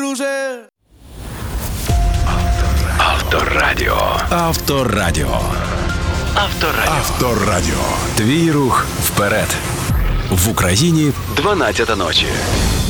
друже. Авторадіо. Авторадіо. Авторадіо. Авторадіо. Твій рух вперед. В Україні 12 ночі.